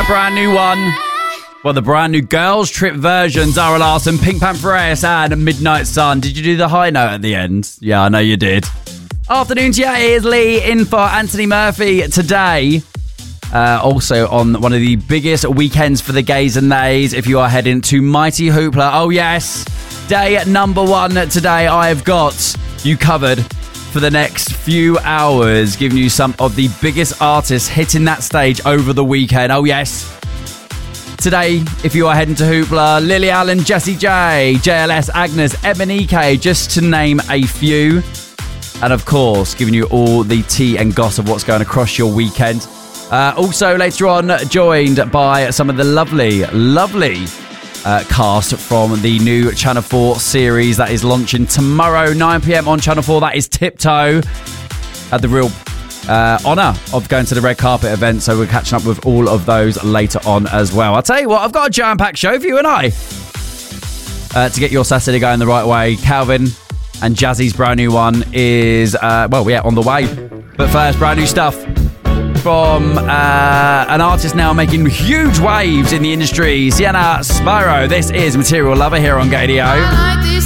A brand new one. Well, the brand new Girls Trip version, Zara Larsson, Pink Pantheress and Midnight Sun. Did you do the high note at the end? Yeah, I know you did. Afternoon to you, here's Lee in for Anthony Murphy today. Also on one of the biggest weekends for the gays and nays, if you are heading to Mighty Hoopla. Oh yes, day number 1 today. I've got you covered for the next few hours, giving you some of the biggest artists hitting that stage over the weekend. Oh yes. Today, if you are heading to Hoopla, Lily Allen, Jessie J, JLS, Agnes, Ebonike, just to name a few. And of course, giving you all the tea and gossip of what's going across your weekend. Also, later on, joined by some of the lovely cast from the new Channel 4 series that is launching tomorrow, 9 p.m. on Channel 4. That is Tiptoe. Had the real honour of going to the red carpet event, so we're catching up with all of those later on as well. I'll tell you what, I've got a jam-packed show for you and I. To get your Saturday going the right way, Calvin and Jazzy's brand new one is, on the way. But first, brand new stuff from an artist now making huge waves in the industry, Sienna Spyro. This is Material Lover here on Gadio.